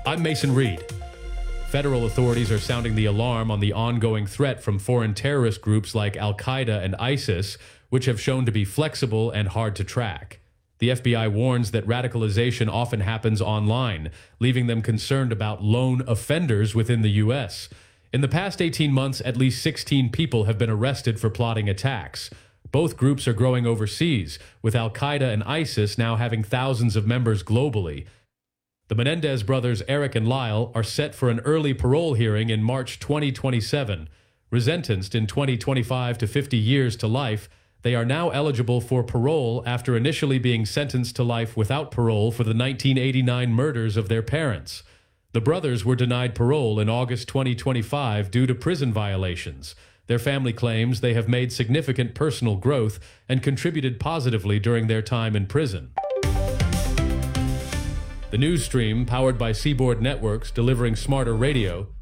I'm Mason Reed. Federal authorities are sounding the alarm on the ongoing threat from foreign terrorist groups like Al-Qaeda and ISIS, which have shown to be flexible and hard to track. The FBI warns that radicalization often happens online, leaving them concerned about lone offenders within the U.S. In the past 18 months, at least 16 people have been arrested for plotting attacks. Both groups are growing overseas, with Al-Qaeda and ISIS now having thousands of members globally. The Menendez brothers, Eric and Lyle, are set for an early parole hearing in March 2027. Resentenced in 2025 to 50 years to life, they are now eligible for parole after initially being sentenced to life without parole for the 1989 murders of their parents. The brothers were denied parole in August 2025 due to prison violations. Their family claims they have made significant personal growth and contributed positively during their time in prison. The news stream, powered by Seaboard Networks, delivering smarter radio,